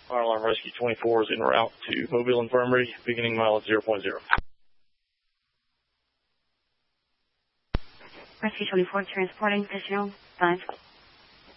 Fire Alarm Rescue 24 is en route to Mobile Infirmary, beginning mileage 0.0. Rescue 24 transporting additional 5.